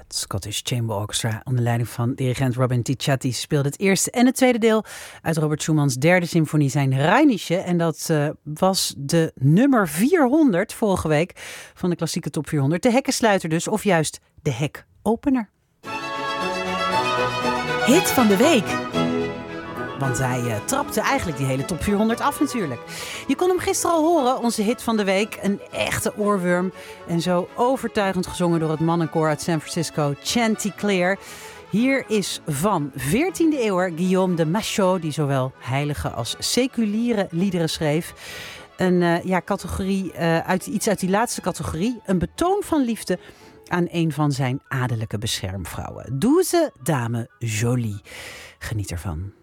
Het Scottish Chamber Orchestra onder leiding van dirigent Robin Ticciati speelde het eerste en het tweede deel uit Robert Schumans derde symfonie zijn Rheinische. En dat was de nummer 400 vorige week van de klassieke top 400. De hekkensluiter dus, of juist de hekopener. Hit van de week. Want hij trapte eigenlijk die hele top 400 af natuurlijk. Je kon hem gisteren al horen, onze hit van de week. Een echte oorworm. En zo overtuigend gezongen door het mannenkoor uit San Francisco, Chanticleer. Hier is van 14e eeuw Guillaume de Machaut, die zowel heilige als seculiere liederen schreef. Een categorie, iets uit die laatste categorie. Een betoon van liefde aan een van zijn adellijke beschermvrouwen. Douze Dame Jolie. Geniet ervan.